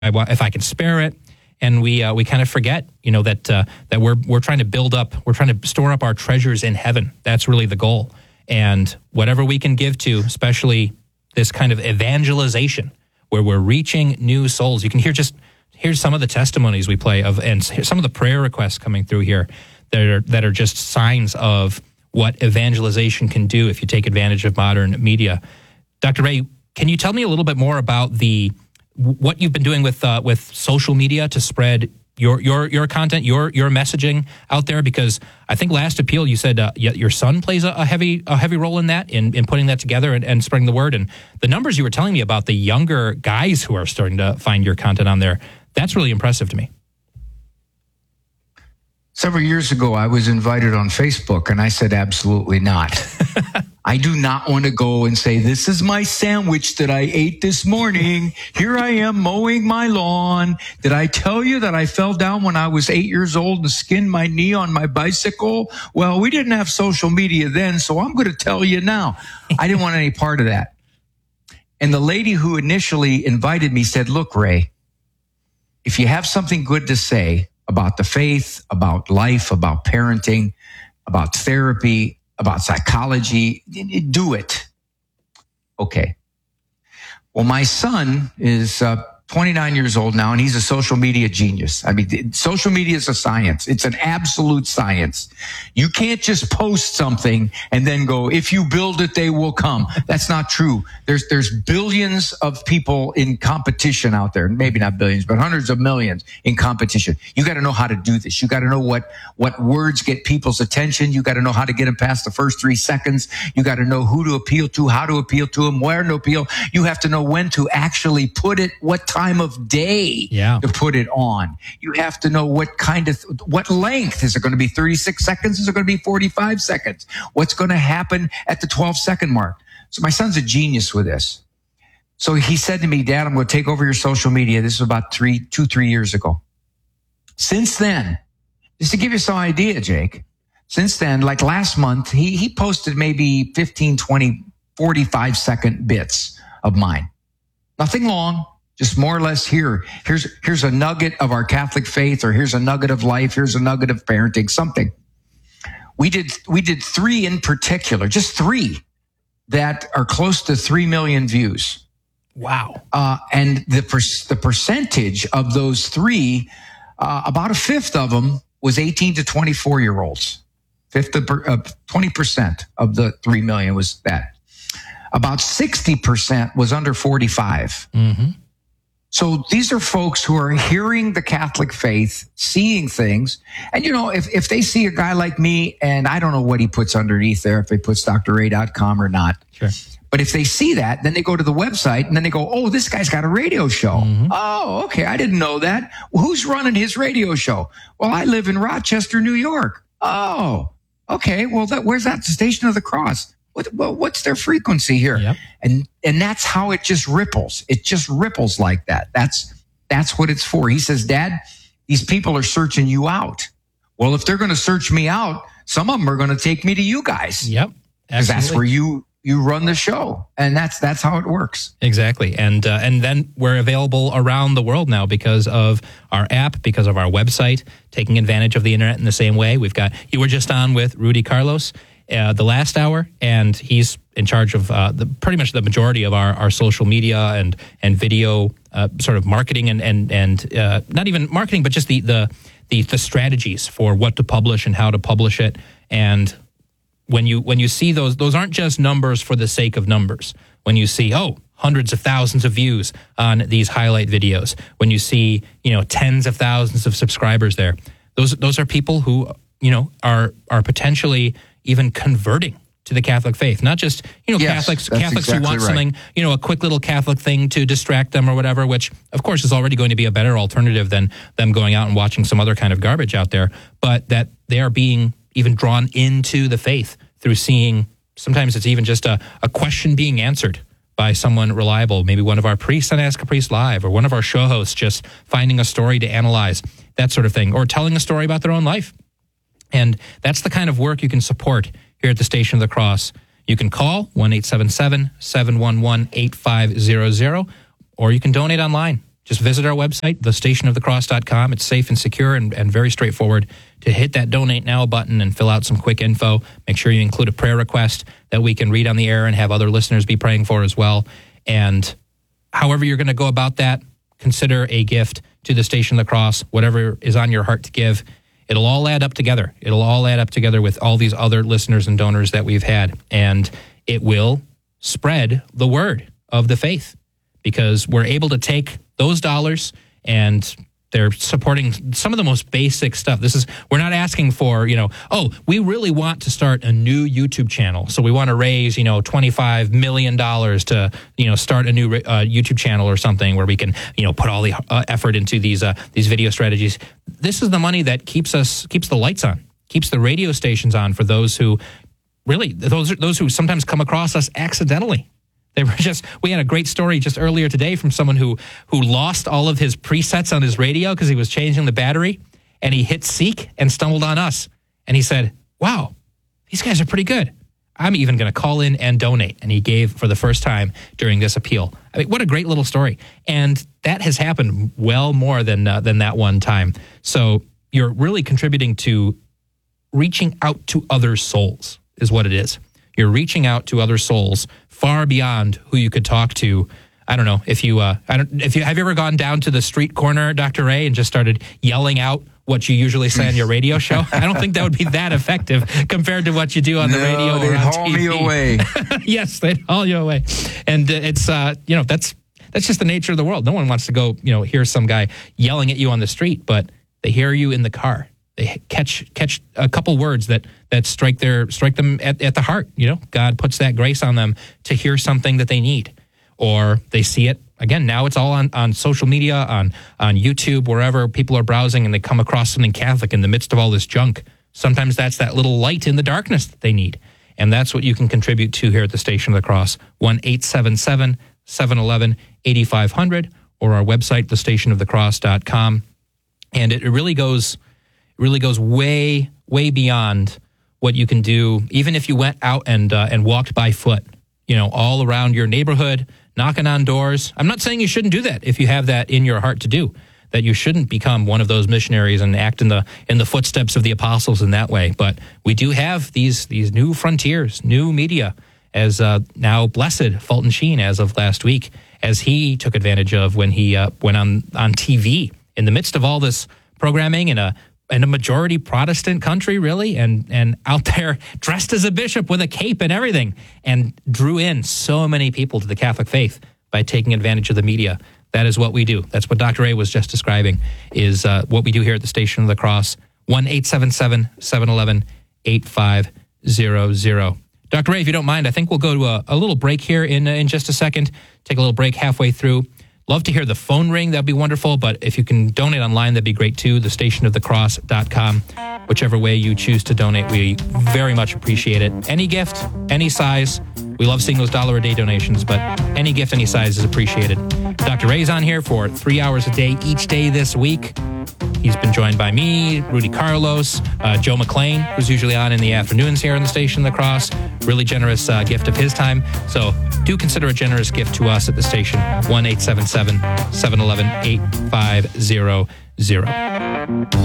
if I can spare it. And we kind of forget, that we're trying to build up, we're trying to store up our treasures in heaven. That's really the goal. And whatever we can give to, especially this kind of evangelization, where we're reaching new souls. You can here's some of the testimonies we play of, and some of the prayer requests coming through here that are just signs of what evangelization can do if you take advantage of modern media. Dr. Ray, can you tell me a little bit more about what you've been doing with social media to spread your content, your messaging out there? Because I think last appeal you said your son plays a heavy role in that, in putting that together and spreading the word. And the numbers you were telling me about the younger guys who are starting to find your content on there, that's really impressive to me. Several years ago, I was invited on Facebook, and I said, absolutely not. I do not want to go and say, this is my sandwich that I ate this morning. Here I am mowing my lawn. Did I tell you that I fell down when I was 8 years old and skinned my knee on my bicycle? Well, we didn't have social media then, so I'm going to tell you now. I didn't want any part of that. And the lady who initially invited me said, look, Ray, if you have something good to say about the faith, about life, about parenting, about therapy, about psychology, do it. Okay. Well, my son is 29 years old now, and he's a social media genius. I mean, social media is a science. It's an absolute science. You can't just post something and then go, if you build it, they will come. That's not true. There's billions of people in competition out there. Maybe not billions, but hundreds of millions in competition. You got to know how to do this. You got to know what words get people's attention. You got to know how to get them past the first 3 seconds. You got to know who to appeal to, how to appeal to them, where to appeal. You have to know when to actually put it, what time of day to put it on. You have to know what length. Is it going to be 36 seconds? Is it going to be 45 seconds? What's going to happen at the 12-second mark? So my son's a genius with this. So he said to me, Dad, I'm going to take over your social media. This was about 3 years ago. Since then, just to give you some idea, Jake, since then, like last month, he posted maybe 15, 20, 45-second bits of mine. Nothing long. Just more or less here's a nugget of our Catholic faith, or here's a nugget of life, here's a nugget of parenting, something. We did 3 in particular, just 3 that are close to 3 million views. Wow. And the percentage of those 3, about a fifth of them was 18 to 24 year olds. 20% of the 3 million was that. About 60% was under 45. Mm-hmm. So these are folks who are hearing the Catholic faith, seeing things. And, if they see a guy like me, and I don't know what he puts underneath there, if he puts drray.com or not. Sure. But if they see that, then they go to the website and then they go, oh, this guy's got a radio show. Mm-hmm. Oh, okay. I didn't know that. Well, who's running his radio show? Well, I live in Rochester, New York. Oh, okay. Well, where's that? The Station of the Cross. What's their frequency here? Yep. And that's how it just ripples. It just ripples like that. That's what it's for. He says, Dad, these people are searching you out. Well, if they're going to search me out, some of them are going to take me to you guys. Yep. Because that's where you run the show. And that's how it works. Exactly. And then we're available around the world now because of our app, because of our website, taking advantage of the internet in the same way. You were just on with Rudy Carlos the last hour, and he's in charge of pretty much the majority of our social media and video sort of marketing and not even marketing, but just the strategies for what to publish and how to publish it. And when you see those aren't just numbers for the sake of numbers. When you see hundreds of thousands of views on these highlight videos, when you see tens of thousands of subscribers there, those are people who are potentially even converting to the Catholic faith, not just, Catholics exactly who want something, a quick little Catholic thing to distract them or whatever, which of course is already going to be a better alternative than them going out and watching some other kind of garbage out there, but that they are being even drawn into the faith through seeing, sometimes it's even just a question being answered by someone reliable, maybe one of our priests on Ask a Priest Live, or one of our show hosts just finding a story to analyze, that sort of thing, or telling a story about their own life. And that's the kind of work you can support here at the Station of the Cross. You can call 1-877-711-8500, or you can donate online just visit our website, thestationofthecross.com. It's safe and secure and very straightforward to hit that donate now button and fill out some quick info. Make sure you include a prayer request that we can read on the air and have other listeners be praying for as well. And however you're going to go about that, consider a gift to the Station of the Cross, whatever is on your heart to give. It'll all add up together. It'll all add up together with all these other listeners and donors that we've had. And it will spread the word of the faith, because we're able to take those dollars and they're supporting some of the most basic stuff. We're not asking for, we really want to start a new YouTube channel. So we want to raise, $25 million to, start a new YouTube channel or something where we can, put all the effort into these video strategies. This is the money that keeps the lights on, keeps the radio stations on for those who those who sometimes come across us accidentally. We had a great story just earlier today from someone who lost all of his presets on his radio because he was changing the battery, and he hit seek and stumbled on us. And he said, wow, these guys are pretty good. I'm even going to call in and donate. And he gave for the first time during this appeal. I mean, what a great little story. And that has happened well more than that one time. So you're really contributing to reaching out to other souls is what it is. You're reaching out to other souls far beyond who you could talk to. I don't know if have you ever gone down to the street corner, Dr. Ray, and just started yelling out what you usually say on your radio show? I don't think that would be that effective compared to what you do on the radio or on TV. They'd haul me away. Yes, they'd haul you away. And it's that's just the nature of the world. No one wants to go, hear some guy yelling at you on the street, but they hear you in the car. They catch a couple words that strike them at the heart. God puts that grace on them to hear something that they need, or they see it. Again, now it's all on social media, on YouTube, wherever people are browsing, and they come across something Catholic in the midst of all this junk. Sometimes that's that little light in the darkness that they need, and that's what you can contribute to here at the Station of the Cross. 1-877-711-8500, or our website, thestationofthecross.com. And it really goes way, way beyond what you can do, even if you went out and walked by foot, all around your neighborhood, knocking on doors. I'm not saying you shouldn't do that if you have that in your heart to do, that you shouldn't become one of those missionaries and act in the footsteps of the apostles in that way. But we do have these new frontiers, new media, as now blessed Fulton Sheen as of last week, as he took advantage of when he went on TV in the midst of all this programming in a majority Protestant country, really, and out there dressed as a bishop with a cape and everything, and drew in so many people to the Catholic faith by taking advantage of the media. That is what we do. That's what Dr. A was just describing, is what we do here at the Station of the Cross. 1-877-711-8500. Dr. Ray, if you don't mind, I think we'll go to a little break here in just a second. Take a little break halfway through. Love to hear the phone ring. That'd be wonderful. But if you can donate online, that'd be great too. thestationofthecross.com. Whichever way you choose to donate, we very much appreciate it. Any gift, any size. We love seeing those $1-a-day donations, but any gift, any size is appreciated. Dr. Ray's on here for 3 hours a day, each day this week. He's been joined by me, Rudy Carlos, Joe McLean, who's usually on in the afternoons here on the Station of the Cross. Really generous gift of his time. So do consider a generous gift to us at the station. 1-877-711-8500.